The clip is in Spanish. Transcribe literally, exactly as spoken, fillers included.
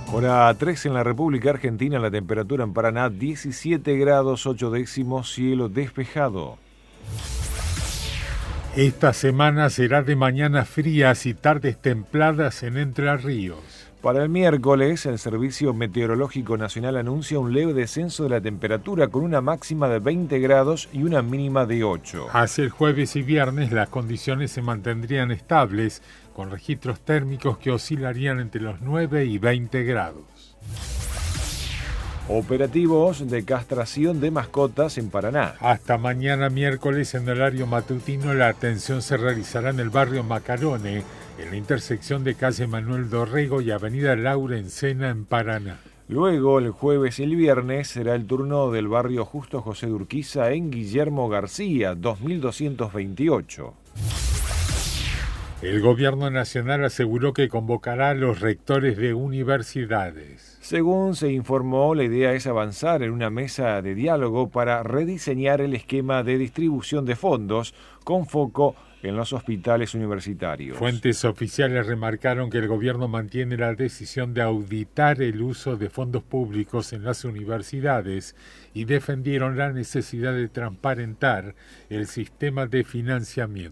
Hora tres en la República Argentina, la temperatura en Paraná diecisiete grados ocho décimos, cielo despejado. Esta semana será de mañanas frías y tardes templadas en Entre Ríos. Para el miércoles, el Servicio Meteorológico Nacional anuncia un leve descenso de la temperatura con una máxima de veinte grados y una mínima de ocho. Hacia el jueves y viernes las condiciones se mantendrían estables, con registros térmicos que oscilarían entre los nueve y veinte grados. Operativos de castración de mascotas en Paraná. Hasta mañana miércoles en horario matutino la atención se realizará en el barrio Macarone, en la intersección de calle Manuel Dorrego y avenida Laura Encena en Paraná. Luego, el jueves y el viernes, será el turno del barrio Justo José de Urquiza en Guillermo García, dos mil doscientos veintiocho. El gobierno nacional aseguró que convocará a los rectores de universidades. Según se informó, la idea es avanzar en una mesa de diálogo para rediseñar el esquema de distribución de fondos con foco en los hospitales universitarios. Fuentes oficiales remarcaron que el gobierno mantiene la decisión de auditar el uso de fondos públicos en las universidades y defendieron la necesidad de transparentar el sistema de financiamiento.